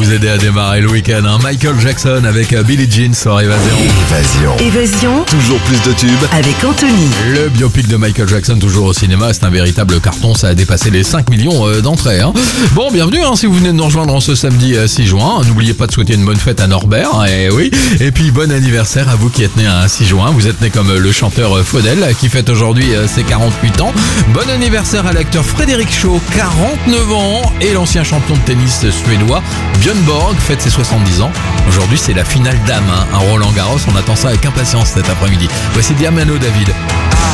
vous aider à démarrer le week-end. Michael Jackson avec Billie Jean sur Évasion. Évasion. Toujours plus de tubes. Avec Anthony. Le biopic de Michael Jackson toujours au cinéma, c'est un véritable carton, ça a dépassé les 5 millions d'entrées. Bon, bienvenue si vous venez de nous rejoindre en ce samedi 6 juin. N'oubliez pas de souhaiter une bonne fête à Norbert, et oui. Et puis bon anniversaire à vous qui êtes né un 6 juin. Vous êtes né comme le chanteur Faudel qui fête aujourd'hui ses 48 ans. Bon anniversaire à l'acteur Frédéric Shaw, 49 ans. Et l'ancien champion de tennis suédois Björn Borg fête ses 70 ans. Aujourd'hui c'est la finale dames, un Roland Garros, on attend ça avec impatience cet après-midi. Voici Diamano David.